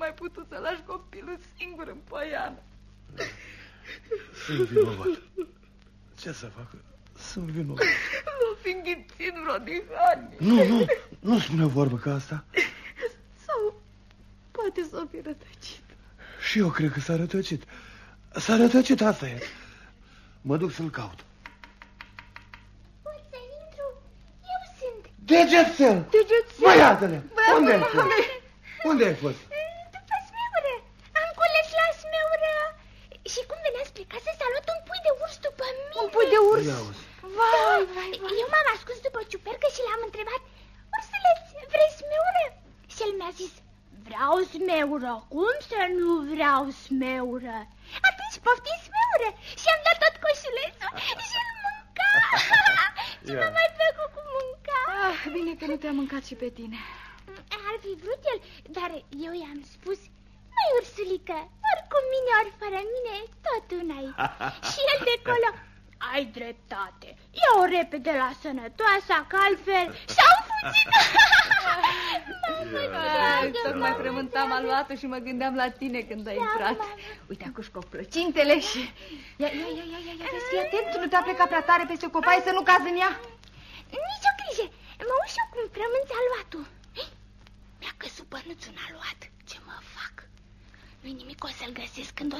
mai putut să lași copilul singur în poiană. Sunt vinovat. Ce să fac? Sunt vinovat. Nu fi înghițit vreo dihanie. Nu spune o vorbă ca asta. Sau poate s-o fi rătăcit. Și eu cred că s-a rătăcit. S-a rătăcit, asta e. Mă duc să-l caut. Pot să intru? Eu sunt. Degețel! Băiatele! Unde ai fost? Unde ai fost? După smeură. Am cules la smeură. Și cum venea spre casă s-a luat un pui de urs după mine. Un pui de urs? Vai. Eu m-am ascuns după ciupercă și l-am întrebat: ursuleț, vrei smeură? Și el mi-a zis: vreau smeură. Cum să nu vreau smeură? Atunci poftim smeură. Și am dat tot coșulețul și îl mânca. Și m-a mai plăcut cu mânca. Bine că nu te-a mâncat și pe tine. Ar fi vrut el, dar eu i-am spus: măi, ursulică, ori cu mine, ori fără mine, tot una-i. Și el de acolo: ai dreptate, ia-o repede la sănătoasa, că altfel s-au fugit. Tocmai frământam aluatul și mă gândeam la tine când ai intrat. Uite, acuși cu plăcintele și... Ia, vezi, fii atent, nu te-a plecat prea tare peste copaie să nu cazi în ea. Nici o grijă, mă uit și eu cum frămânți aluatul. Mi-a căzut bănuțul în aluat, ce mă fac? Nu-i nimic, o să-l găsesc când o